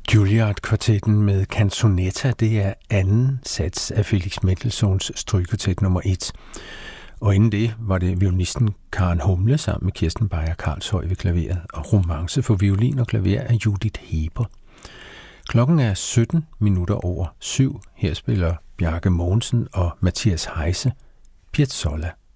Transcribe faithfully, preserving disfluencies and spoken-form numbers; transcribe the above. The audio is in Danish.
Juilliard-kvartetten med Canzonetta, det er anden sats af Felix Mendelssohns strygekvartet nummer et. Og inden det var det violinisten Karen Humle sammen med Kirsten Beyer Karlshøj ved klaveret og Romance for violin og klaver af Judith Heber. Klokken er sytten minutter over syv. Her spiller Bjarke Mogensen og Mathias Heise Piazzolla.